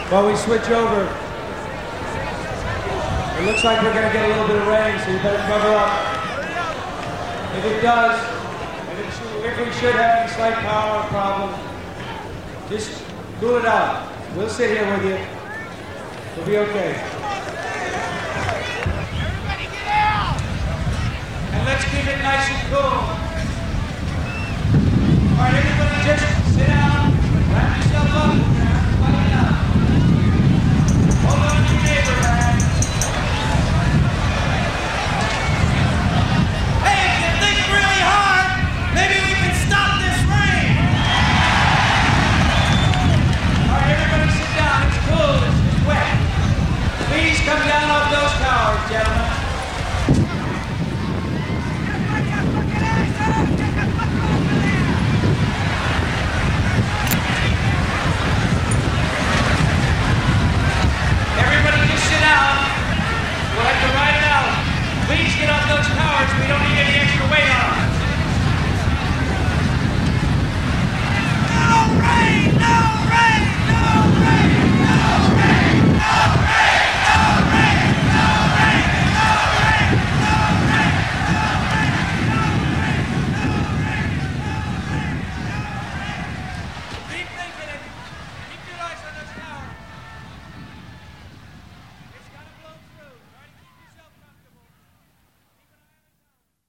While we switch over, it looks like we're going to get a little bit of rain, so you better cover up. If it does, and if we should have any slight power problem, just cool it out. We'll sit here with you. We'll be okay. Everybody get out! And let's keep it nice and cool. All right, everybody just sit down.